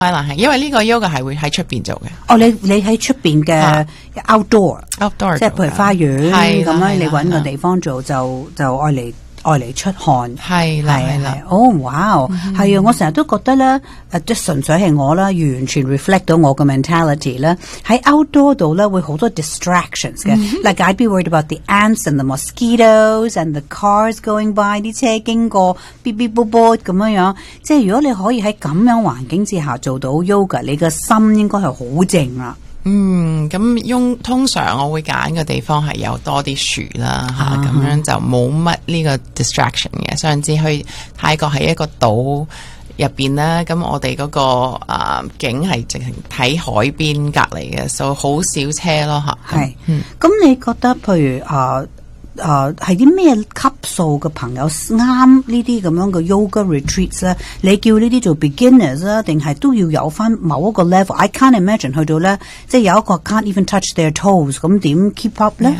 係因為呢個 yoga 係會喺出邊做嘅。 哦，你喺出邊嘅 outdoor， 即係譬如花園咁樣，你揾個地方做就愛嚟出汗， 係啦。 哦，哇，係啊！我成日都覺得咧，即係純粹係我啦，完全 reflect 到我嘅 mentality 咧。喺 outdoor 度咧會好多 distractions 嘅，like I'd be worried about the ants and the mosquitoes and the cars going by， 啲車經過嗶嗶啵啵咁樣。即係如果你可以喺咁樣環境之下做到 yoga， 你嘅心應該係好靜啦。 咁通常我會揀嘅地方係有多啲樹啦咁樣就冇乜呢個 distraction 嘅。上次去泰國係一個島入邊啦，咁我哋嗰個景係直情睇海邊隔離嘅，所以好少車咯嚇。 係，咁你覺得譬如係啲咩級數嘅朋友啱呢啲咁樣嘅 yoga retreats 咧？你叫呢啲做 beginners 啊，定係都要有翻某一個 level？I can't imagine 去到咧，即係有一個 can't even touch their toes， 咁點 keep up 咧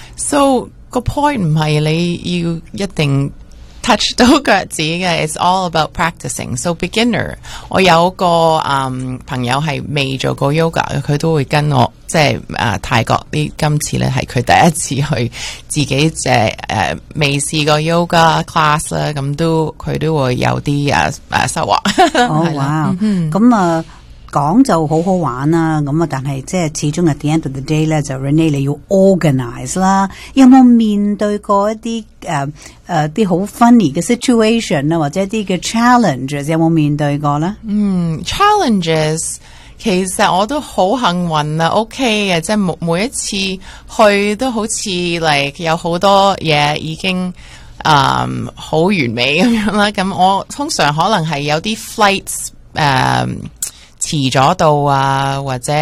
？So 個 point 唔係你要一定 touch 到腳趾嘅 ，it's all about practicing. So beginner， 我有個朋友係未做過 yoga 嘅，佢都會跟我，即係泰國今次咧係佢第一次去自己未試過 yoga class 啦，咁佢都會有啲收穫。 哦，哇！咁講就好好玩啦，咁但係即係始終 at the end of the day 咧，就 Renee 你要 organize 啦。有冇面對過一啲啲好 funny 嘅 situation 啊，或者一啲嘅 challenges 有冇面對過咧 ？challenges 其實我都好幸運啊 ，OK 嘅，即係每一次去都好似有好多嘢已經好完美咁樣啦。咁我通常可能係有啲 flights 遲咗到啊，或者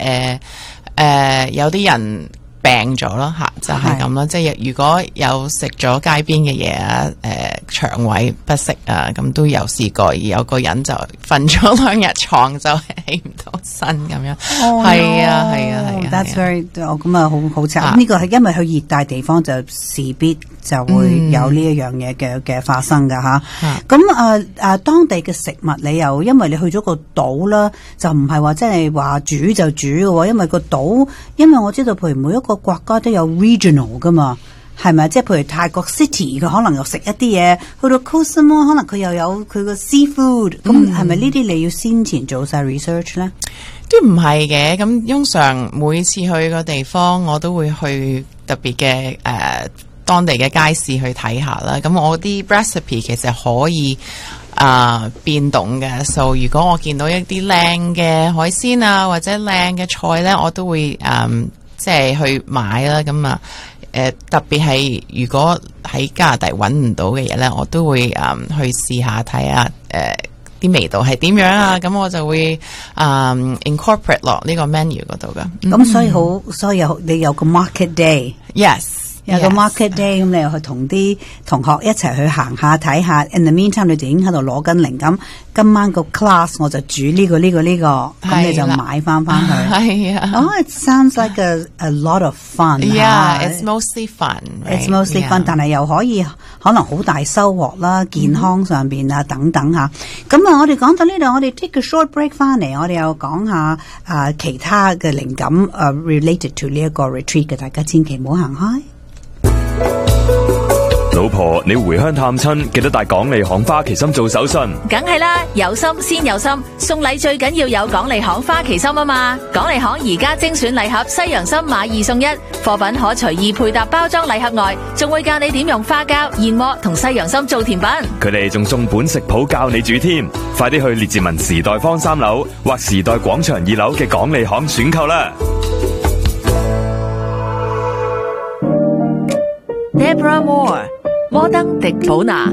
有啲人病咗咯吓，就係咁啦。即係如果有食咗街邊嘅嘢啊，腸胃不適啊，咁都有試過，而有個人就瞓咗2日床就起唔到身咁樣。係啊。 That's very 咁啊，好慘。呢個係因為去熱帶地方就勢必就會有呢一樣嘢嘅發生噶吓。咁當地嘅食物你又因為你去咗個島啦，就唔係話即係話煮就煮嘅，因為個島，因為我知道譬如每一個國家都有 regional 噶嘛，係咪？即係譬如泰國 city 佢可能又食一啲嘢，去到 Koh Samui 可能佢又有佢個 seafood， 咁係咪呢啲你要先前做晒 research 咧？ 都唔係嘅，咁通常每次去個地方我都會去特別嘅當地嘅街市去睇下啦。咁我啲 recipe 其實可以變動嘅，所以如果我見到一啲靚嘅海鮮啊或者靚嘅菜咧，我都會即係去買啦。咁特別係如果喺加拿大揾唔到嘅嘢咧，我都會去試下睇下啲味道係點樣啊，咁我就會incorporate 落呢個 menu 嗰度噶。 咁所以你有個 market day。Yes。有個 market day， 咁你又去同啲同學一齊去行下睇下。In the meantime， 你就已經喺度攞緊靈感。今晚個 class 我就煮呢個，咁你就買翻去。 係啊。 Oh, it sounds like a lot of fun. Yeah, it's mostly fun. It's mostly fun， 但係又可能好大收穫啦，健康上邊啊等等吓。咁我哋講到呢度，我哋 take a short break 翻嚟，我哋又講下其他嘅靈感related to 呢一個 retreat 嘅，大家千祈唔好行開。 老婆，你回鄉探親記得帶港利行花旗參做手信。 梗係啦，有心先有心，送禮最緊要有港利行花旗參啊嘛！港利行而家精選禮盒西洋參買2送1，貨品可隨意配搭包裝禮盒外，仲會教你點用花膠、燕窩同西洋參做甜品。 佢哋仲送本食譜教你煮添，快啲去列治文時代坊3樓或時代廣場2樓嘅港利行選購啦。 Deborah Moore， 摩登迪普拿。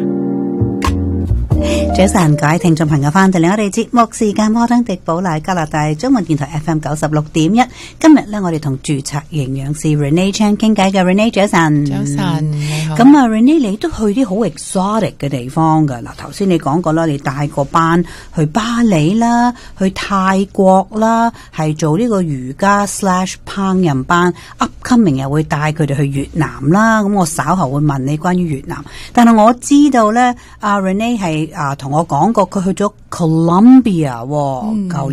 早晨，各位聽眾朋友，翻到嚟我哋節目時間，摩登迪寶麗加拿大中文電台 FM 96.1。今日咧，我哋同註冊營養師 Renee Chan 傾偈嘅。Renee 早晨， 早晨，你好。 咁Renee 你都去啲好 exotic 嘅地方噶。嗱，頭先你講過啦，你帶個班去巴黎啦，去泰國啦，係做呢個瑜伽/烹飪班。Upcoming 又會帶佢哋去越南啦。咁我稍後會問你關於越南，但係我知道咧，阿 Renee 係同我講過佢去咗 Colombia 舊